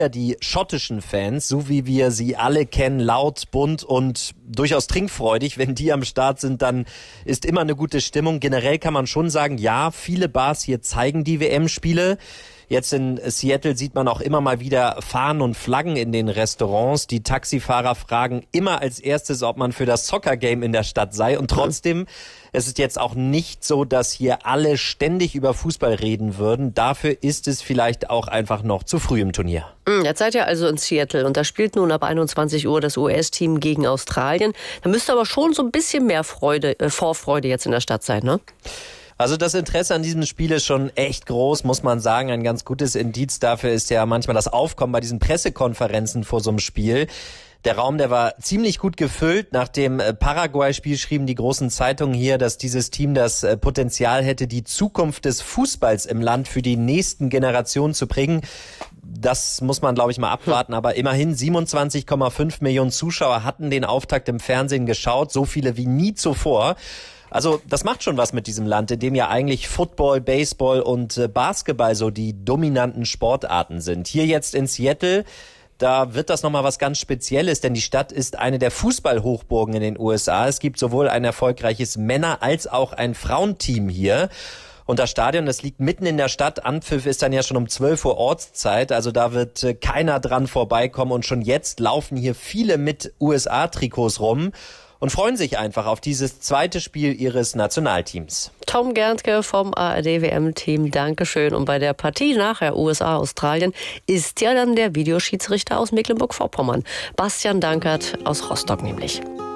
Die schottischen Fans, so wie wir sie alle kennen, laut, bunt und durchaus trinkfreudig. Wenn die am Start sind, dann ist immer eine gute Stimmung. Generell kann man schon sagen, ja, viele Bars hier zeigen die WM-Spiele. Jetzt in Seattle sieht man auch immer mal wieder Fahnen und Flaggen in den Restaurants. Die Taxifahrer fragen immer als erstes, ob man für das Soccer-Game in der Stadt sei. Und trotzdem, es ist jetzt auch nicht so, dass hier alle ständig über Fußball reden würden. Dafür ist es vielleicht auch einfach noch zu früh im Turnier. Jetzt seid ihr also in Seattle und da spielt nun ab 21 Uhr das US-Team gegen Australien. Da müsste aber schon so ein bisschen mehr Vorfreude jetzt in der Stadt sein, ne? Also das Interesse an diesem Spiel ist schon echt groß, muss man sagen. Ein ganz gutes Indiz dafür ist ja manchmal das Aufkommen bei diesen Pressekonferenzen vor so einem Spiel. Der Raum, der war ziemlich gut gefüllt. Nach dem Paraguay-Spiel schrieben die großen Zeitungen hier, dass dieses Team das Potenzial hätte, die Zukunft des Fußballs im Land für die nächsten Generationen zu prägen. Das muss man, glaube ich, mal abwarten. Aber immerhin 27,5 Millionen Zuschauer hatten den Auftakt im Fernsehen geschaut. So viele wie nie zuvor. Also das macht schon was mit diesem Land, in dem ja eigentlich Football, Baseball und Basketball so die dominanten Sportarten sind. Hier jetzt in Seattle, da wird das nochmal was ganz Spezielles, denn die Stadt ist eine der Fußballhochburgen in den USA. Es gibt sowohl ein erfolgreiches Männer- als auch ein Frauenteam hier. Und das Stadion, das liegt mitten in der Stadt. Anpfiff ist dann ja schon um 12 Uhr Ortszeit. Also da wird keiner dran vorbeikommen. Und schon jetzt laufen hier viele mit USA-Trikots rum und freuen sich einfach auf dieses zweite Spiel ihres Nationalteams. Tom Gerntke vom ARD-WM-Team, Dankeschön. Und bei der Partie nachher USA-Australien ist ja dann der Videoschiedsrichter aus Mecklenburg-Vorpommern, Bastian Dankert aus Rostock nämlich.